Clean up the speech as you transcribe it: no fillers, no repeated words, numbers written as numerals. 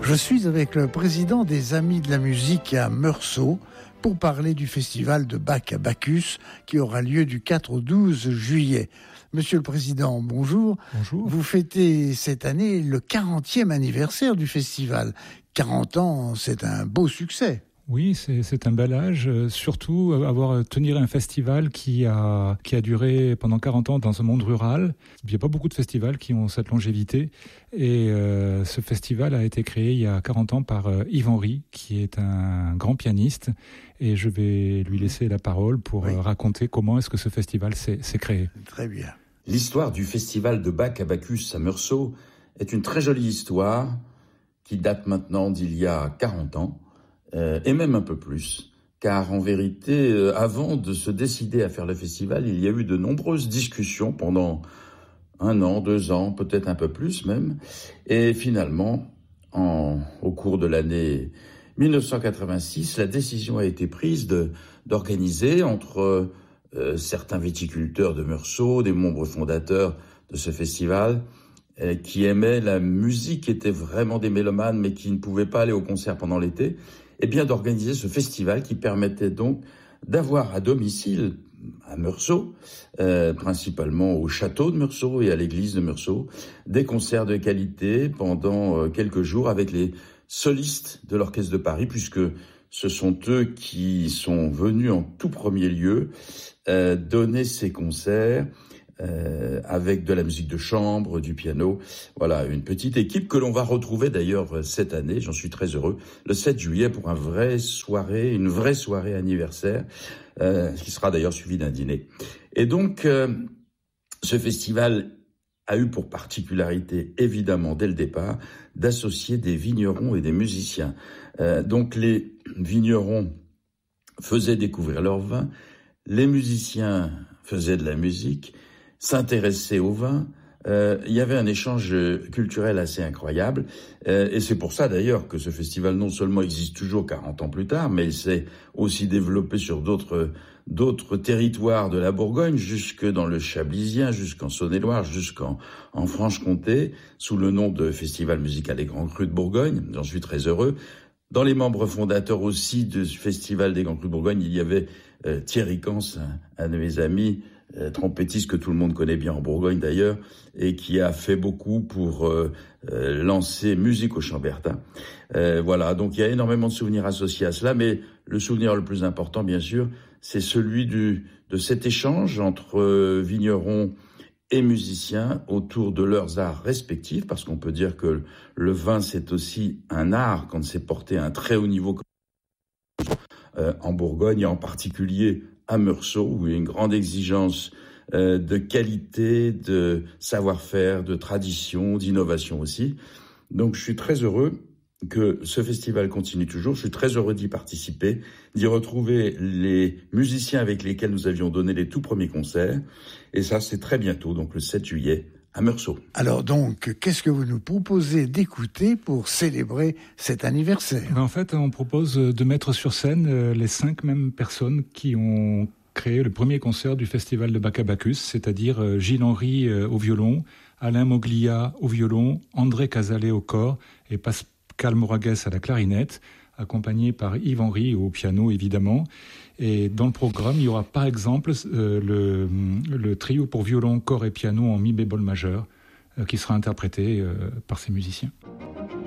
Je suis avec le président des Amis de la musique à Meursault pour parler du festival de Bach à Bacchus qui aura lieu du 4 au 12 juillet. Monsieur le Président, bonjour. Bonjour. Vous fêtez cette année le 40e anniversaire du festival. 40 ans, c'est un beau succès. Oui, c'est un bel âge, surtout tenir un festival qui a duré pendant 40 ans dans un monde rural. Il n'y a pas beaucoup de festivals qui ont cette longévité et ce festival a été créé il y a 40 ans par Yves Henry, qui est un grand pianiste, et je vais lui laisser la parole pour raconter comment est-ce que ce festival s'est créé. Très bien. L'histoire du festival de Bach à Bacchus à Meursault est une très jolie histoire qui date maintenant d'il y a 40 ans. Et même un peu plus, car en vérité, avant de se décider à faire le festival, il y a eu de nombreuses discussions pendant 1 an, 2 ans, peut-être un peu plus même, et finalement, au cours de l'année 1986, la décision a été prise d'organiser entre certains viticulteurs de Meursault, des membres fondateurs de ce festival, qui aimaient la musique, qui étaient vraiment des mélomanes, mais qui ne pouvaient pas aller au concert pendant l'été, et bien d'organiser ce festival qui permettait donc d'avoir à domicile, à Meursault, principalement au château de Meursault et à l'église de Meursault, des concerts de qualité pendant quelques jours avec les solistes de l'Orchestre de Paris, puisque ce sont eux qui sont venus en tout premier lieu donner ces concerts avec de la musique de chambre, du piano. Voilà, une petite équipe que l'on va retrouver d'ailleurs cette année, j'en suis très heureux, le 7 juillet pour une vraie soirée anniversaire, qui sera d'ailleurs suivi d'un dîner. Et donc, ce festival a eu pour particularité, évidemment, dès le départ, d'associer des vignerons et des musiciens. Donc, les vignerons faisaient découvrir leur vin, les musiciens faisaient de la musique, s'intéresser au vin. Il y avait un échange culturel assez incroyable. Et c'est pour ça d'ailleurs que ce festival non seulement existe toujours 40 ans plus tard, mais il s'est aussi développé sur d'autres territoires de la Bourgogne, jusque dans le Chablisien, jusqu'en Saône-et-Loire, jusqu'en Franche-Comté, sous le nom de Festival musical des Grands Crus de Bourgogne. J'en suis très heureux. Dans les membres fondateurs aussi du Festival des Grands Crus de Bourgogne, il y avait Thierry Cans, un de mes amis, trompettiste que tout le monde connaît bien en Bourgogne d'ailleurs, et qui a fait beaucoup pour lancer Musique au Chambertin. Voilà, donc il y a énormément de souvenirs associés à cela, mais le souvenir le plus important, bien sûr, c'est celui de cet échange entre vignerons et musiciens autour de leurs arts respectifs, parce qu'on peut dire que le vin, c'est aussi un art quand c'est porté à un très haut niveau en Bourgogne, et en particulier à Meursault, où il y a une grande exigence de qualité, de savoir-faire, de tradition, d'innovation aussi. Donc je suis très heureux que ce festival continue toujours. Je suis très heureux d'y participer, d'y retrouver les musiciens avec lesquels nous avions donné les tout premiers concerts. Et ça, c'est très bientôt, donc le 7 juillet, à Meursault. Alors donc, qu'est-ce que vous nous proposez d'écouter pour célébrer cet anniversaire ? En fait, on propose de mettre sur scène les 5 mêmes personnes qui ont créé le premier concert du festival de Bach à Bacchus, c'est-à-dire Gilles Henry au violon, Alain Moglia au violon, André Casalet au cor et Pascal Moragues à la clarinette, accompagné par Yves Henry au piano évidemment. Et dans le programme, il y aura par exemple le trio pour violon, cor et piano en mi bémol majeur qui sera interprété par ces musiciens.